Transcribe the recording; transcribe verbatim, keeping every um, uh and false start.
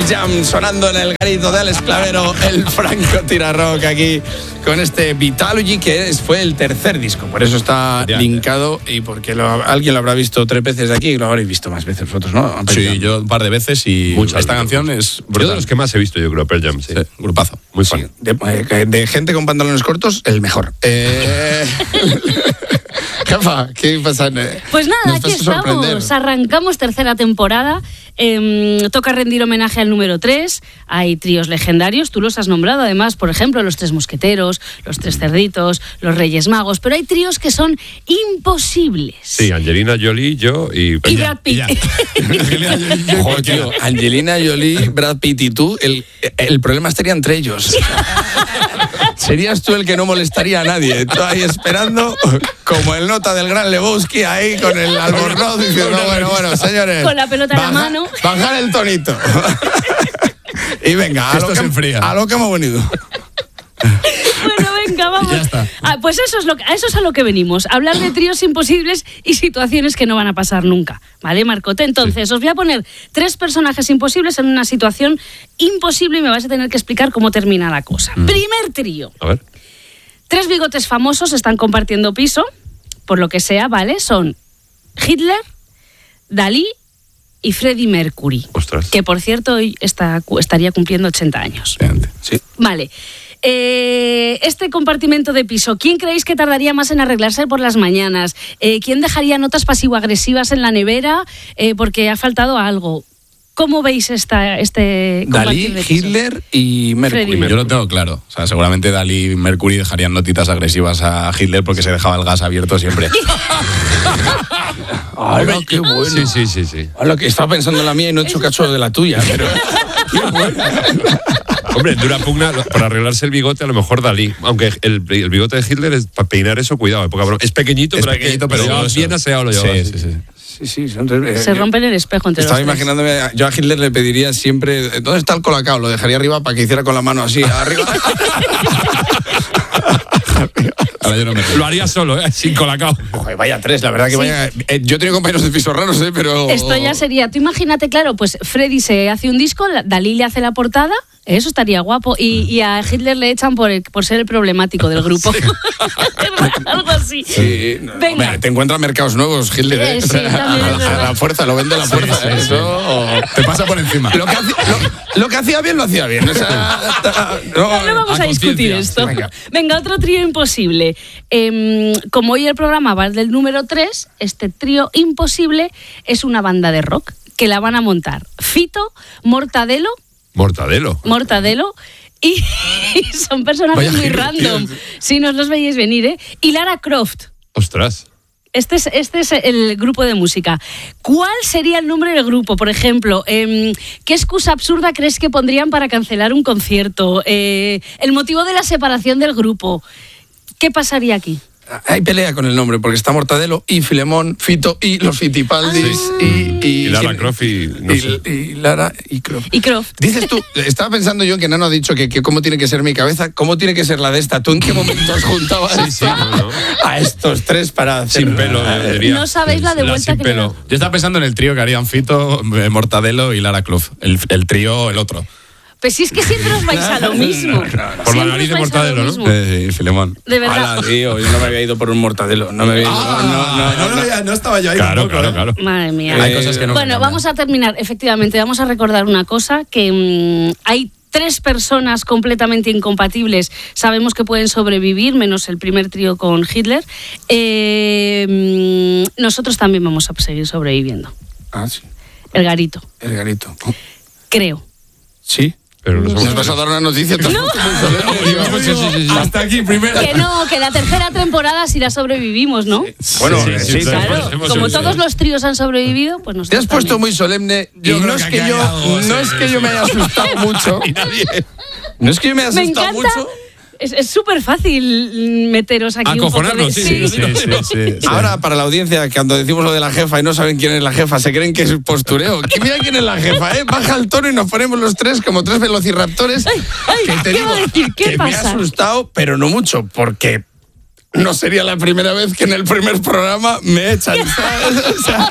Jam sonando en el garito de Alex Clavero, el Franco Tirarock aquí con este Vitalogy, que es, fue el tercer disco, por eso está ya linkado y porque lo, alguien lo habrá visto tres veces de aquí y lo habréis visto más veces vosotros, ¿no? Sí, yo un par de veces y Muchas esta canción es brutal. Yo de los que más he visto, yo creo, Pearl Jam, sí. sí grupazo, muy sí, fan. De, de gente con pantalones cortos, el mejor. Eh... Jefa, ¿qué pasa? Pues nada, aquí estamos, arrancamos tercera temporada, eh, toca rendir homenaje al número tres, hay tríos legendarios, tú los has nombrado además, por ejemplo, los Tres Mosqueteros, los Tres Cerditos, los Reyes Magos, pero hay tríos que son imposibles. Sí, Angelina Jolie, yo y... Y Brad Pitt. Joder, tío, Angelina Jolie, Brad Pitt y tú, el, el problema estaría entre ellos. Serías tú el que no molestaría a nadie. Tú ahí esperando, como el nota del gran Lebowski, ahí con el albornoz, diciendo, bueno, bueno, señores. Con la pelota baja, en la mano. Bajar el tonito. Y venga, a lo, que, a lo que hemos venido. Bueno, venga, vamos. Ya está. Ah, pues eso es, lo que, eso es a lo que venimos. Hablar de tríos imposibles y situaciones que no van a pasar nunca. ¿Vale, Marcote? Entonces, sí. Os voy a poner tres personajes imposibles en una situación imposible y me vais a tener que explicar cómo termina la cosa. Mm. Primer trío. A ver. Tres bigotes famosos están compartiendo piso, por lo que sea, ¿vale? Son Hitler, Dalí y Freddie Mercury. Ostras. Que, por cierto, hoy está, estaría cumpliendo ochenta años. Sí. Vale. Eh, este compartimento de piso, ¿quién creéis que tardaría más en arreglarse por las mañanas? Eh, ¿Quién dejaría notas pasivo-agresivas en la nevera eh, porque ha faltado algo? ¿Cómo veis esta, este Dalí, Hitler y Mercury? Yo lo tengo claro. O sea, seguramente Dalí y Mercury dejarían notitas agresivas a Hitler porque se dejaba el gas abierto siempre. Hola, qué bueno. Sí, sí, sí, sí. Hola, que estaba pensando en la mía y no he hecho caso de la tuya, pero... Qué bueno. Hombre, dura pugna para arreglarse el bigote, a lo mejor Dalí. Aunque el, el bigote de Hitler, es, para peinar eso, cuidado. Porque es pequeñito, es pero, pequeñito, que, pero pero bien aseado lo lleva. Sí, sí, sí. Sí, sí, son, eh, se rompen el espejo entre estaba los tres. imaginándome, yo a Hitler le pediría siempre, ¿dónde está el colacao? Lo dejaría arriba para que hiciera con la mano así, arriba. Ahora yo no me Lo haría solo, ¿eh? Sin colacao. Joder, vaya tres, la verdad que Sí. vaya... Eh, yo he tenido compañeros de pisos raros, ¿eh? Pero... Esto ya sería, tú imagínate, claro, pues Freddy se hace un disco, Dalí le hace la portada, eso estaría guapo, y, y a Hitler le echan por, el, por ser el problemático del grupo. Sí. Algo así. Sí. Venga. Hombre, te encuentras mercados nuevos, Hitler. ¿eh? Eh, sí, también a, es la, a la fuerza, lo vende a la fuerza. Sí, sí, sí. Eso... Te pasa por encima. Lo que, hacía, lo, lo que hacía bien, lo hacía bien. O sea, no, no vamos a, a discutir esto. Sí, venga. venga, otro trío imposible. Eh, como hoy el programa va del número tres, este trío imposible es una banda de rock que la van a montar Fito, Mortadelo... Mortadelo. Mortadelo. Y, y son personajes Vaya muy giro, random. Tío. Si no os los veis venir, ¿eh? Y Lara Croft. Ostras. Este es, este es el grupo de música. ¿Cuál sería el nombre del grupo? Por ejemplo, eh, ¿qué excusa absurda crees que pondrían para cancelar un concierto? Eh, el motivo de la separación del grupo. ¿Qué pasaría aquí? Hay pelea con el nombre, porque está Mortadelo y Filemón, Fito y los Fitipaldis ah. y, y... Y Lara Croft y... No y, sé. y Lara y Croft. Y Croft. Dices tú, estaba pensando yo que Nano ha dicho que, que cómo tiene que ser mi cabeza, cómo tiene que ser la de esta. ¿Tú en qué momento has juntado a, sí, sí, no, no. a estos tres para hacer... Sin pelo, diría. No sabéis la de La vuelta sin que pelo. le... Yo estaba pensando en el trío que harían Fito, Mortadelo y Lara Croft. El, el trío, el otro. Pues si es que siempre os vais a lo mismo. Por la nariz de Mortadelo, ¿no? Eh, Filemón. De verdad. Ala, tío, yo no me había ido por un Mortadelo. No me había ido. Ah, no, no, no, no, no, no estaba yo ahí. Claro, tampoco, claro, ¿eh? claro. Madre mía. Hay cosas que no Bueno, vamos a terminar. Efectivamente, vamos a recordar una cosa, que mmm, hay tres personas completamente incompatibles. Sabemos que pueden sobrevivir, menos el primer trío con Hitler. Eh, mmm, nosotros también vamos a seguir sobreviviendo. Ah, sí. El garito. El garito. Creo. Sí. Pero no ¿Nos vas a dar una noticia? No. Sí, sí, sí, sí. Hasta aquí primero. Que no, que la tercera temporada sí la sobrevivimos, ¿no? Bueno, Sí, sí, sí, sí, Claro, hemos como sobrevivido. todos los tríos han sobrevivido, pues nosotros Te has puesto también. muy solemne y Yo no creo es que que aquí yo hay algo, no sí, es que sí. yo me haya asustado mucho. Y nadie. No es que yo me haya Me asustado encanta. mucho. Es súper fácil meteros aquí un poco de... Acojonarnos, sí, sí, sí, sí, sí. Ahora, para la audiencia, que cuando decimos lo de la jefa y no saben quién es la jefa, se creen que es postureo. Que mira quién es la jefa, ¿eh? Baja el tono y nos ponemos los tres como tres velociraptores. Ay, ay, que te ¿qué digo va a decir? ¿Qué que me ha pasa? asustado, pero no mucho, porque no sería la primera vez que en el primer programa me echan, ¿sabes? O sea,